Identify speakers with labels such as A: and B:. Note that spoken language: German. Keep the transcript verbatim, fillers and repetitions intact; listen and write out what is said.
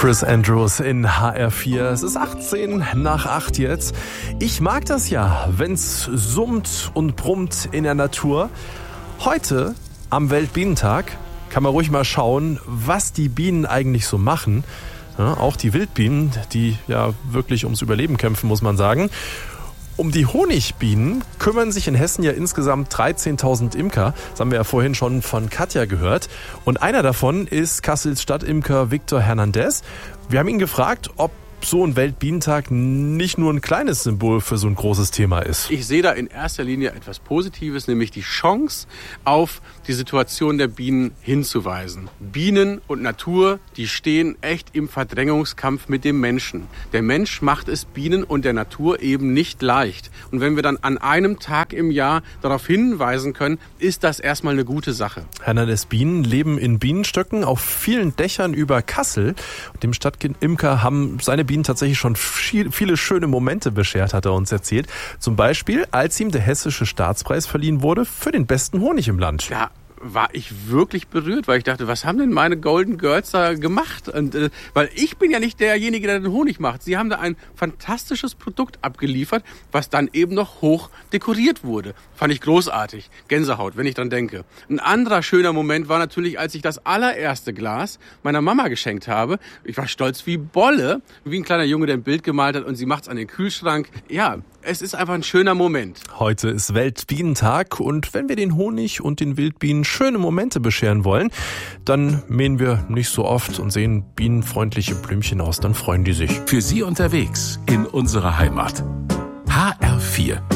A: Chris Andrews in H R vier. Es ist achtzehn nach acht jetzt. Ich mag das ja, wenn's summt und brummt in der Natur. Heute am Weltbienentag kann man ruhig mal schauen, was die Bienen eigentlich so machen. Ja, auch die Wildbienen, die ja wirklich ums Überleben kämpfen, muss man sagen. Um die Honigbienen kümmern sich in Hessen ja insgesamt dreizehntausend Imker. Das haben wir ja vorhin schon von Katja gehört. Und einer davon ist Kassels Stadtimker Victor Hernandez. Wir haben ihn gefragt, ob so ein Weltbienentag nicht nur ein kleines Symbol für so ein großes Thema ist.
B: Ich sehe da in erster Linie etwas Positives, nämlich die Chance, auf die Situation der Bienen hinzuweisen. Bienen und Natur, die stehen echt im Verdrängungskampf mit dem Menschen. Der Mensch macht es Bienen und der Natur eben nicht leicht. Und wenn wir dann an einem Tag im Jahr darauf hinweisen können, ist das erstmal eine gute Sache.
A: Hernandez Bienen leben in Bienenstöcken auf vielen Dächern über Kassel. Dem Stadtimker haben seine Bienen tatsächlich schon viel, viele schöne Momente beschert, hat er uns erzählt. Zum Beispiel, als ihm der Hessische Staatspreis verliehen wurde für den besten Honig im Land.
B: Ja. War ich wirklich berührt, weil ich dachte, was haben denn meine Golden Girls da gemacht? Und, äh, weil ich bin ja nicht derjenige, der den Honig macht. Sie haben da ein fantastisches Produkt abgeliefert, was dann eben noch hoch dekoriert wurde. Fand ich großartig. Gänsehaut, wenn ich dran denke. Ein anderer schöner Moment war natürlich, als ich das allererste Glas meiner Mama geschenkt habe. Ich war stolz wie Bolle, wie ein kleiner Junge, der ein Bild gemalt hat und sie macht's an den Kühlschrank. Ja, es ist einfach ein schöner Moment.
A: Heute ist Weltbienentag und wenn wir den Honig und den Wildbienen schöne Momente bescheren wollen, dann mähen wir nicht so oft und sehen bienenfreundliche Blümchen aus, dann freuen die sich.
C: Für Sie unterwegs in unserer Heimat. H R vier